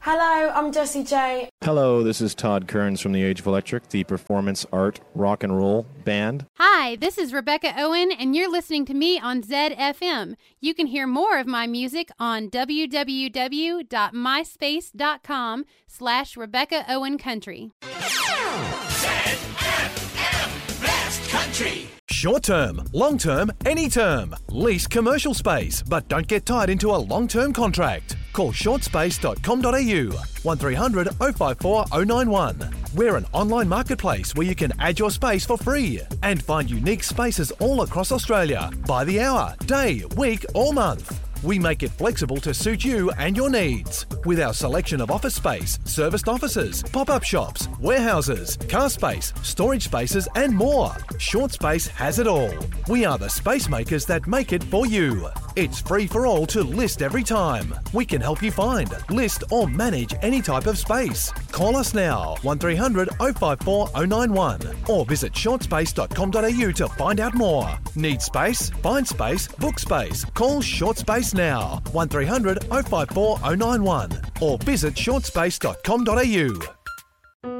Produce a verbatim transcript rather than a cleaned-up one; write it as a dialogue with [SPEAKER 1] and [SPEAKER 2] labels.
[SPEAKER 1] Hello, I'm Jessie J.
[SPEAKER 2] Hello, this is Todd Kearns from the Age of Electric, the performance art rock and roll band.
[SPEAKER 3] Hi, this is Rebecca Owen, and you're listening to me on Zed F M. You can hear more of my music on www.myspace.com slash Rebecca Owen Country.
[SPEAKER 4] Zed F M, best country.
[SPEAKER 5] Short term, long term, any term. Lease commercial space, but don't get tied into a long-term contract. Call short space dot com dot a u, one three hundred oh five four oh nine one. We're an online marketplace where you can add your space for free and find unique spaces all across Australia by the hour, day, week or month. We make it flexible to suit you and your needs. With our selection of office space, serviced offices, pop-up shops, warehouses, car space, storage spaces and more. Short Space has it all. We are the space makers that make it for you. It's free for all to list every time. We can help you find, list or manage any type of space. Call us now, one three hundred oh five four oh nine one or visit short space dot com dot a u to find out more. Need space? Find space, book space. Call Short Space now, one three hundred oh five four oh nine one or visit short space dot com dot a u.